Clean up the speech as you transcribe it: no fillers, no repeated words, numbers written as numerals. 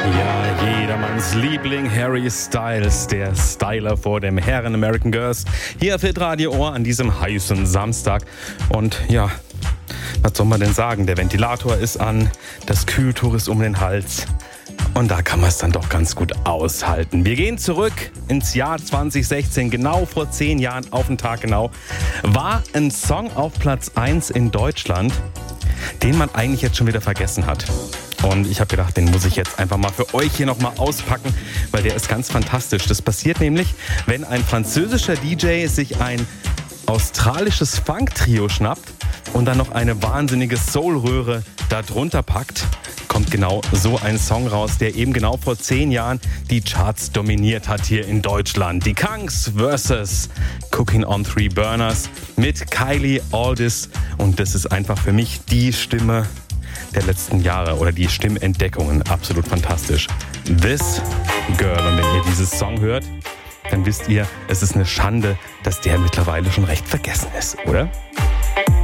Ja, jedermanns Liebling Harry Styles, der Styler vor dem Herren American Girls, hier auf Hitradio Ohr an diesem heißen Samstag. Und ja, was soll man denn sagen? Der Ventilator ist an, das Kühltuch ist um den Hals. Und da kann man es dann doch ganz gut aushalten. Wir gehen zurück ins Jahr 2016, genau vor 10 Jahren, auf den Tag genau, war ein Song auf Platz 1 in Deutschland, den man eigentlich jetzt schon wieder vergessen hat. Und ich habe gedacht, den muss ich jetzt einfach mal für euch hier nochmal auspacken, weil der ist ganz fantastisch. Das passiert nämlich, wenn ein französischer DJ sich ein australisches Funk-Trio schnappt und dann noch eine wahnsinnige Soul-Röhre da drunter packt, kommt genau so ein Song raus, der eben genau vor 10 Jahren die Charts dominiert hat hier in Deutschland. Die Kangs vs. Cooking on Three Burners mit Kylie Aldis. Und das ist einfach für mich die Stimme der letzten Jahre oder die Stimmentdeckungen. Absolut fantastisch. This Girl. Und wenn ihr dieses Song hört, dann wisst ihr, es ist eine Schande, dass der mittlerweile schon recht vergessen ist, oder?